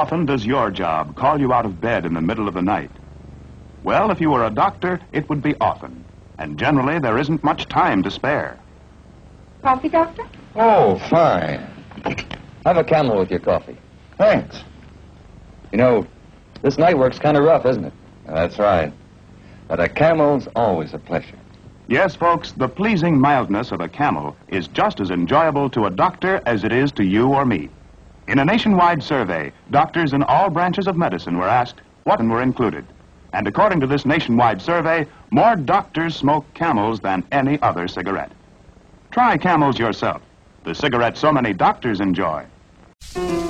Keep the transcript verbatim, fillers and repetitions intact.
often does your job call you out of bed in the middle of the night? Well, if you were a doctor, it would be often. And generally, there isn't much time to spare. Coffee, Doctor? Oh, fine. Have a Camel with your coffee. Thanks. You know, this night work's kind of rough, isn't it? That's right. But a Camel's always a pleasure. Yes, folks, the pleasing mildness of a Camel is just as enjoyable to a doctor as it is to you or me. In a nationwide survey, doctors in all branches of medicine were asked what were included. And according to this nationwide survey, more doctors smoke Camels than any other cigarette. Try Camels yourself, the cigarette so many doctors enjoy.